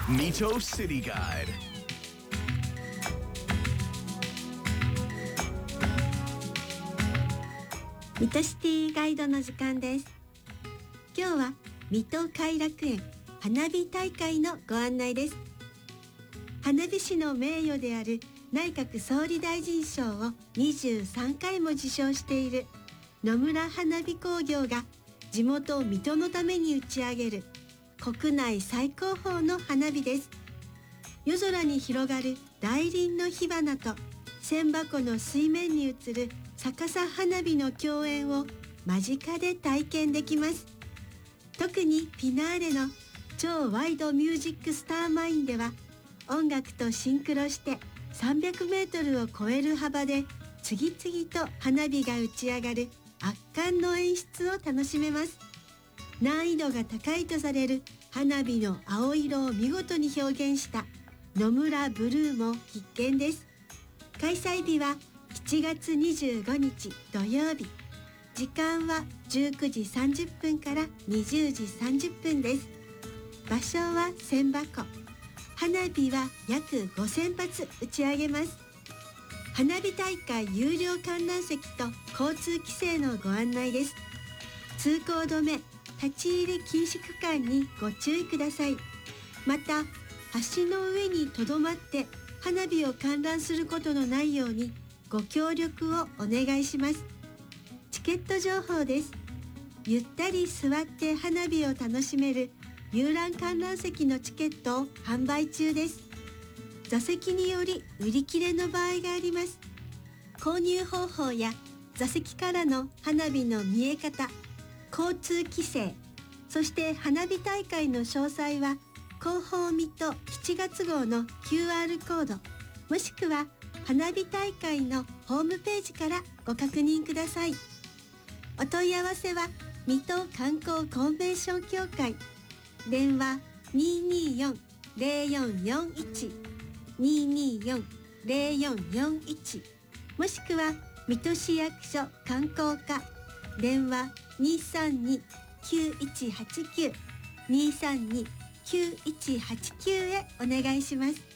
Mito City Guide. 水戸シティガイドの時間です。今日は水戸偕楽園花火大会のご案内です。花火師の名誉である内閣総理大臣賞を23回も受賞している野村花火工業が地元水戸のために打ち上げる国内最高峰の花火です。夜空に広がる大輪の火花と千波湖の水面に映る逆さ花火の共演を間近で体験できます。特にフィナーレの超ワイドミュージックスターマインでは音楽とシンクロして300メートルを超える幅で次々と花火が打ち上がる圧巻の演出を楽しめます。難易度が高いとされる花火の青色を見事に表現した野村ブルーも必見です。開催日は7月25日土曜日。時間は19時30分から20時30分です。場所は千波湖。花火は約5000発打ち上げます。花火大会有料観覧席と交通規制のご案内です。通行止め、立ち入り禁止区間にご注意ください。また、橋の上にとどまって花火を観覧することのないようにご協力をお願いします。チケット情報です。ゆったり座って花火を楽しめる遊覧観覧席のチケットを販売中です。座席により売り切れの場合があります。購入方法や座席からの花火の見え方、交通規制、そして花火大会の詳細は広報水戸7月号の QR コード、もしくは花火大会のホームページからご確認ください。お問い合わせは水戸観光コンベンション協会、電話 224-0441 224-0441、もしくは水戸市役所観光課、電話 232-9189 232-9189へお願いします。